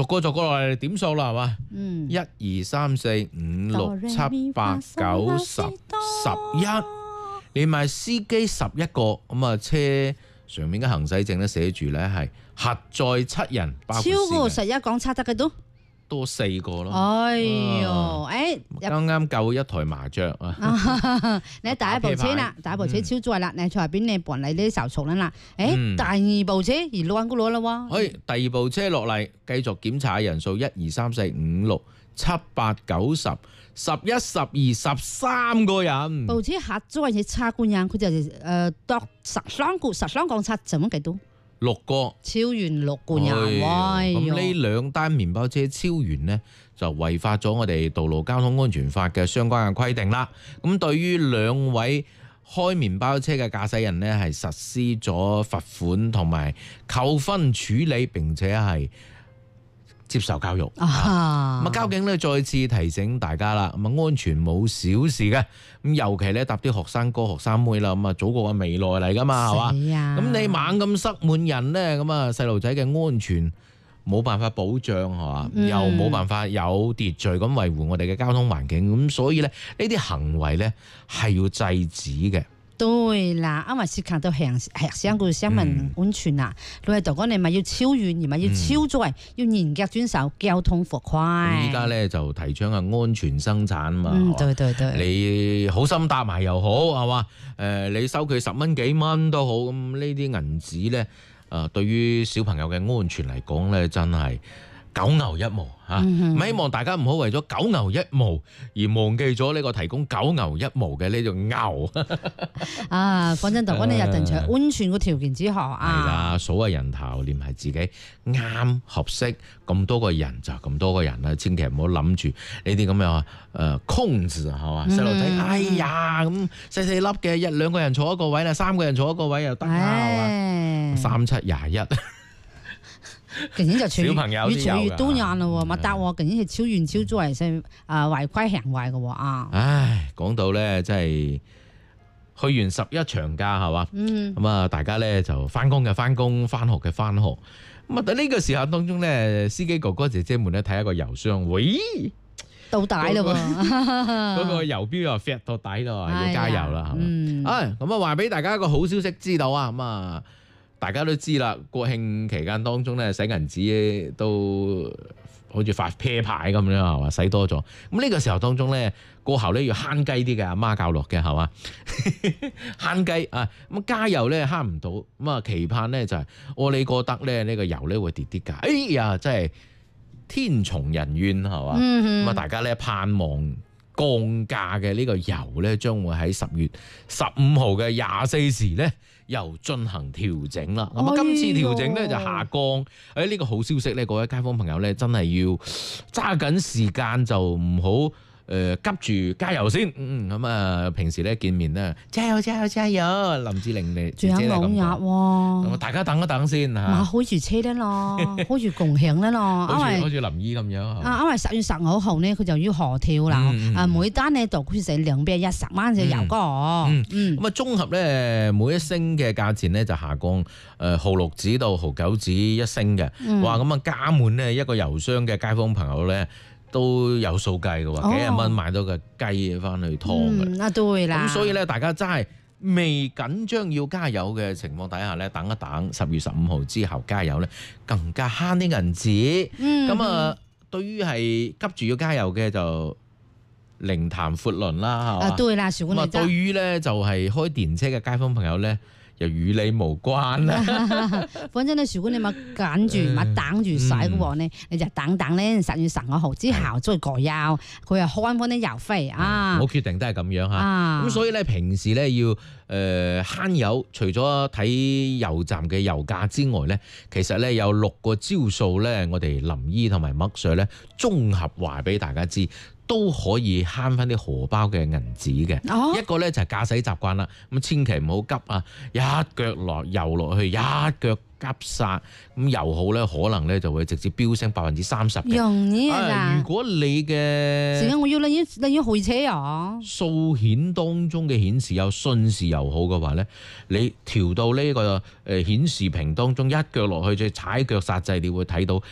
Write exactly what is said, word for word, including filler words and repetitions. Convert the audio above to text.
逐個逐個落嚟點數啦，係嘛？ 嗯， 一二三四五六七八九十十一，連埋司機十一個，咁啊車上面嘅行駛證咧寫住咧係核載七人，包括超過司機十一講差得嘅都。 多四個咯。 哎呦，誒， 啱啱夠一台麻雀啊！ 你第一部車啦，第一部車超載啦，你坐入邊你辦理呢啲手續啦啦。誒，第二部車而攞緊嗰攞啦喎。 誒，第二部車落嚟繼續檢查人數，一二三四五六七八九十十一十二十三個人。 部車核載嘅差官人，佢就誒度十雙個十雙講七，就咁幾多？ 六個超員六個人， 咁呢兩單麵包車超員呢，就違法咗我哋道路交通安全法嘅相關嘅規定啦。咁對於兩位開麵包車嘅駕駛人呢，係實施咗罰款同埋扣分處理，並且係接受教育。咁啊，交警咧再次提醒大家啦，咁啊安全冇小事嘅，咁尤其咧搭啲學生哥、學生妹啦，咁啊祖國嘅未來嚟噶嘛，係嘛？咁你猛咁塞滿人咧，咁啊細路仔嘅安全冇辦法保障係嘛，嗯、又冇辦法有秩序咁維護我哋嘅交通環境，咁所以咧呢啲行為咧係要制止嘅。 對啦，因為涉及到行行商嘅生命安全啊，老實講你咪要超遠，而咪要超載，嗯、要嚴格遵守交通法規。依家咧就提倡係安全生產啊嘛， 嗯，對對對， 你好心搭埋又好係嘛，誒你收佢十蚊幾蚊都好，咁呢啲銀紙咧，誒對於小朋友嘅安全嚟講咧，真係九牛一毛嚇，咁、嗯、希望大家唔好為咗九牛一毛而忘記咗呢個提供九牛一毛嘅呢種牛啊！講真，就講你入定場安全個條件之下啊， 係啦，數下人頭，念係自己啱合適，咁多個人就咁多個人啦，千祈唔好諗住呢啲咁樣誒空字係嘛，細路仔，哎呀咁細細粒嘅一兩個人坐一個位啦，三個人坐一個位又得啦，係嘛，三七廿一。 竟然就小朋友越做越多人啦喎，咪得喎，竟然係超遠超載係啊違規行為嘅喎啊！唉， 講到咧，真係去完十一長假係嘛，咁啊、嗯、大家咧就翻工嘅翻工，翻學嘅翻學，咁啊喺呢個時候當中咧，司機哥哥姐姐們咧睇一個油箱，喂，到底啦喎，嗰個油標又 fat 到底咯，要加油啦，係嘛？啊咁啊話俾大家一個好消息知道啊，咁啊。大家都知啦，國慶期間當中咧，使銀紙都好似發啤牌咁樣係嘛，使多咗。咁呢個時候當中咧，過後咧要慳雞啲嘅，阿媽教落嘅係嘛，慳雞啊！咁加油咧慳唔到，咁啊期盼咧就係、是、我你覺得咧呢個油咧會跌啲價。哎呀，真係天從人願係嘛，咁啊、嗯、大家咧盼望降價嘅呢個油咧將會喺十月十五號嘅廿四時咧。又進行調整啦，咁啊、哎、今次調整咧就下降，誒、哎、呢、呢個好消息咧，各位街坊朋友咧真係要揸緊時間，就唔好誒急住加油先，嗯咁啊平時咧見面咧加油加油加油，林志玲你姐姐咧咁講，咁大家等一等先嚇， 咪開住車咧咯，開住共享咧咯，因為好似林姨咁樣啊，因為十月十五號咧佢就要河跳啦，嗯、啊每單咧就好似成兩百一十蚊嘅油價，嗯嗯，咁啊綜合咧每一升嘅價錢咧就下降誒毫六子到毫九子一升嘅，嗯、哇咁啊加滿咧一個油箱嘅街坊朋友咧。都有數計嘅喎，幾廿蚊買到個雞翻去湯嘅，啊對啦。咁所以咧，大家真係未緊張要加油嘅情況底下咧，等一等十月十五號之後加油咧，更加慳啲銀紙。咁啊、嗯，對於係急住要加油嘅就另談闊論啦，係嘛？啊對啦，咁啊，對於咧就係開電車嘅街坊朋友咧。又與你無關啦。反正咧，如果你咪緊住咪等住使嘅話咧，你就等等咧，十月十五號之後再過油，佢又開翻啲油費啊。我決定都係咁樣嚇。咁、啊、所以咧，平時咧要誒慳油，除咗睇油站嘅油價之外咧，其實咧有六個招數咧，我哋林姨同埋麥 Sir 咧綜合話俾大家知。都可以慳翻啲荷包嘅銀紙嘅，哦、一個咧就係駕駛習慣啦，咁千祈唔好急啊，一腳落油落去，一腳急剎，咁油耗咧可能咧就會直接飆升百分之三十嘅。容易啊！如果你嘅時間我要你要你要開車啊，數顯當中嘅顯示有瞬時油耗嘅話咧，你調到呢個誒顯示屏當中一腳落去再踩腳剎掣，你會睇到